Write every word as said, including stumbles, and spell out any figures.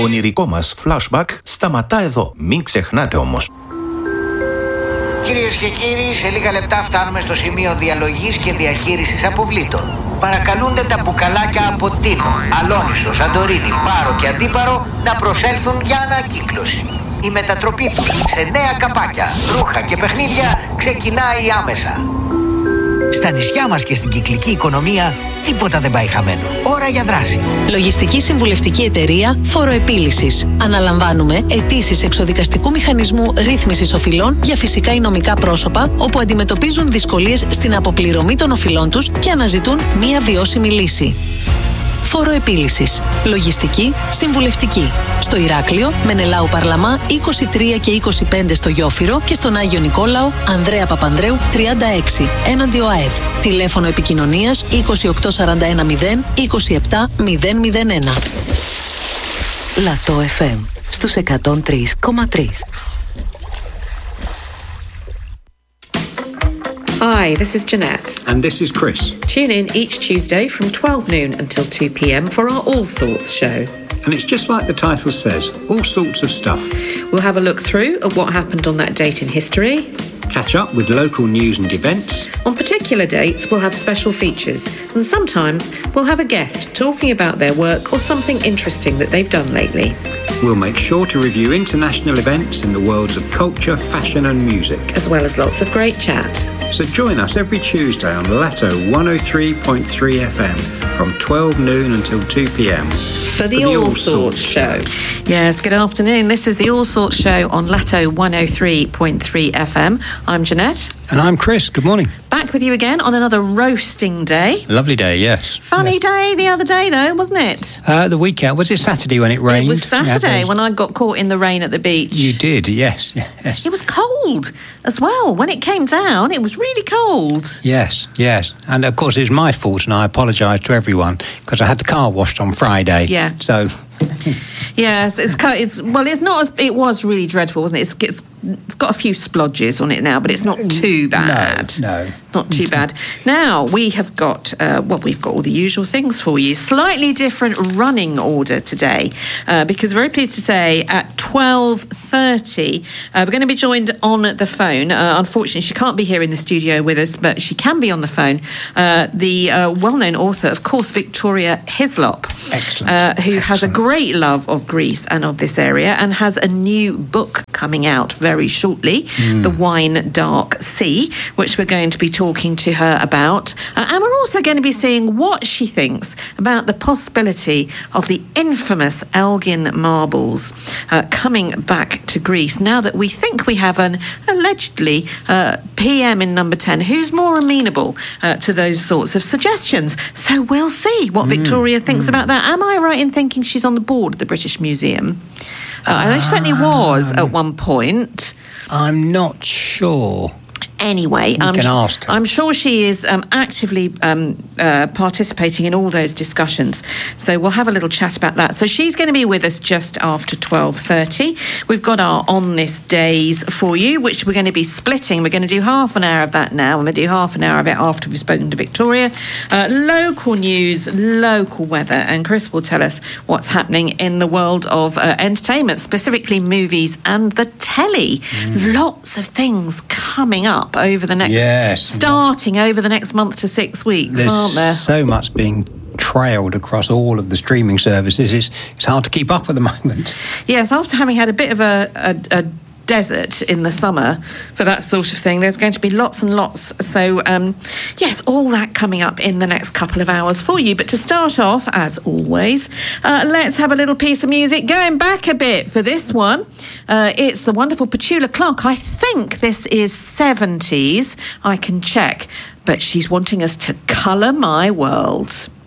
ονειρικό μας flashback σταματά εδώ. Μην ξεχνάτε όμως. Κυρίες και κύριοι, σε λίγα λεπτά φτάνουμε στο σημείο διαλογής και διαχείρισης αποβλήτων. Παρακαλούνται τα μπουκαλάκια από Τίνο, Αλόνισο, Σαντορίνη, Πάρο και Αντίπαρο να προσέλθουν για ανακύκλωση. Η μετατροπή τους σε νέα καπάκια, ρούχα και παιχνίδια ξεκινάει άμεσα. Στα νησιά μας και στην κυκλική οικονομία τίποτα δεν πάει χαμένο. Ώρα για δράση. Λογιστική συμβουλευτική εταιρεία Φοροεπίλυσης. Αναλαμβάνουμε αιτήσεις εξοδικαστικού μηχανισμού ρύθμισης οφειλών για φυσικά ή νομικά πρόσωπα όπου αντιμετωπίζουν δυσκολίες στην αποπληρωμή των οφειλών τους και αναζητούν μία βιώσιμη λύση. Φοροεπίλυσης. Λογιστική συμβουλευτική. Στο Ηράκλειο, Μενελάου Παρλαμά είκοσι τρία και είκοσι πέντε στο Γιόφυρο και στον Άγιο Νικόλαο, Ανδρέα Παπανδρέου τριάντα έξι, έναντι ΟΑΕΔ. Τηλέφωνο επικοινωνίας είκοσι οκτώ σαράντα ένα μηδέν είκοσι επτά μηδέν μηδέν ένα. Λατό εφ εμ στους εκατόν τρία κόμμα τρία. Hi, this is Jeanette. And this is Chris. Tune in each Tuesday from twelve noon until two p.m. for our All Sorts show. And it's just like the title says, all sorts of stuff. We'll have a look through at what happened on that date in history. Catch up with local news and events. On particular dates, we'll have special features. And sometimes we'll have a guest talking about their work or something interesting that they've done lately. We'll make sure to review international events in the worlds of culture, fashion and music. As well as lots of great chat. So join us every Tuesday on Lato one oh three point three F M from twelve noon until two p.m. For the, for the All, All Sorts show. Yes, good afternoon. This is the All Sorts show on Lato one oh three point three F M. I'm Jeanette. And I'm Chris. Good morning. Back with you again on another roasting day. Lovely day, yes. Funny yes. day the other day, though, wasn't it? Uh, the weekend. Was it Saturday when it rained? It was Saturday when I got caught in the rain at the beach. You did, yes. yes. It was cold as well. When it came down, it was really cold. Yes, yes. And, of course, it was my fault, and I apologise to everyone, because I had the car washed on Friday. Yeah. So... Yes, it's it's well, it's not as it was really dreadful, wasn't it? It's, it's it's got a few splodges on it now, but it's not too bad. No, no. Not too bad. Now we have got uh, well, we've got all the usual things for you. Slightly different running order today, uh, because very pleased to say at twelve thirty uh, we're going to be joined on the phone. Uh, unfortunately, she can't be here in the studio with us, but she can be on the phone. Uh, the uh, well-known author, of course, Victoria Hislop, Excellent. Uh, who Excellent. has a great love of Greece and of this area, and has a new book coming out very shortly, mm. The Wine Dark Sea, which we're going to be talking to her about. Uh, and we're also going to be seeing what she thinks about the possibility of the infamous Elgin marbles uh, coming back to Greece, now that we think we have an allegedly uh, P M in number ten who's more amenable uh, to those sorts of suggestions. So we'll see what mm. Victoria thinks mm. about that. Am I right in thinking she's on the board of the British Museum? Uh, I know she certainly was at one point. I'm not sure. Anyway, you I'm, can ask her. I'm sure she is um, actively um, uh, participating in all those discussions. So we'll have a little chat about that. So she's going to be with us just after twelve thirty. We've got our On This Days for you, which we're going to be splitting. We're going to do half an hour of that now, and we'll do half an hour of it after we've spoken to Victoria. Uh, local news, local weather, and Chris will tell us what's happening in the world of uh, entertainment, specifically movies and the telly. Mm. Lots of things coming up over the next, yes, starting over the next month to six weeks, There's aren't there? so much being trailed across all of the streaming services. It's, it's hard to keep up at the moment. Yes, after having had a bit of a, a, a desert in the summer for that sort of thing, there's going to be lots and lots. So, um, yes, all that coming up in the next couple of hours for you. But to start off, as always, uh, let's have a little piece of music. Going back a bit for this one, uh, it's the wonderful Petula Clark. I think this is seventies. I can check. But she's wanting us to colour my world.